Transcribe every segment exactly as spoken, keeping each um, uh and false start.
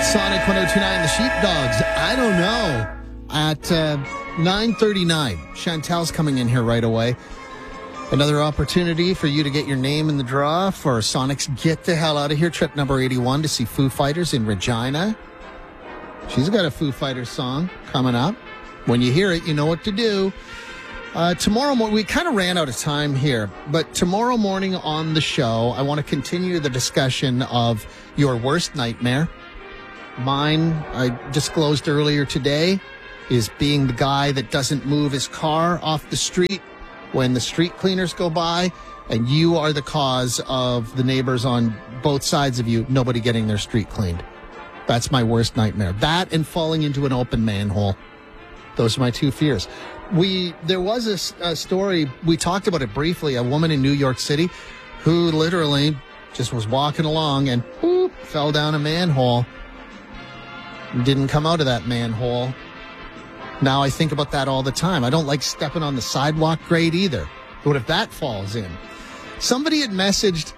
Sonic one oh two point nine, the Sheepdogs. I don't know. At uh, nine thirty-nine, Chantel's coming in here right away. Another opportunity for you to get your name in the draw for Sonic's Get the Hell Out of Here trip number eighty-one to see Foo Fighters in Regina. She's got a Foo Fighters song coming up. When you hear it, you know what to do. Uh, tomorrow morning, we kind of ran out of time here, but tomorrow morning on the show, I want to continue the discussion of your worst nightmare. Mine, I disclosed earlier today, is being the guy that doesn't move his car off the street when the street cleaners go by, and you are the cause of the neighbors on both sides of you, nobody getting their street cleaned. That's my worst nightmare. That and falling into an open manhole. Those are my two fears. We There was a, a story, we talked about it briefly, a woman in New York City who literally just was walking along and whoop, fell down a manhole. Didn't come out of that manhole. Now I think about that all the time. I don't like stepping on the sidewalk grate either. What if that falls in? Somebody had messaged,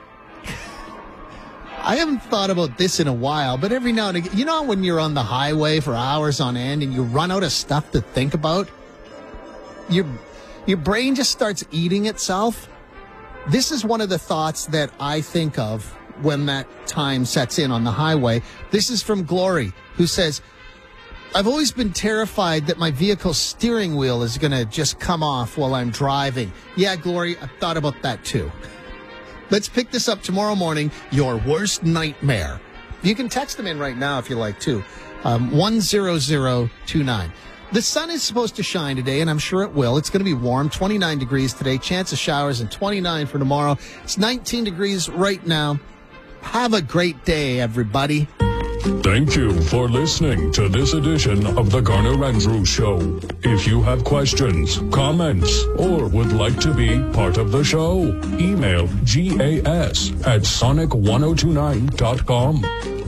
I haven't thought about this in a while, but every now and again, you know when you're on the highway for hours on end and you run out of stuff to think about? Your, your brain just starts eating itself. This is one of the thoughts that I think of when that time sets in on the highway. This is from Glory, who says, I've always been terrified that my vehicle's steering wheel is going to just come off while I'm driving. Yeah, Glory, I've thought about that too. Let's pick this up tomorrow morning, your worst nightmare. You can text them in right now if you like to. Um, one zero zero two nine. The sun is supposed to shine today, and I'm sure it will. It's going to be warm, twenty-nine degrees today, chance of showers, and twenty-nine for tomorrow. It's nineteen degrees right now. Have a great day, everybody. Thank you for listening to this edition of the Garner Andrews Show. If you have questions, comments, or would like to be part of the show, email gas at sonic ten twenty-nine dot com.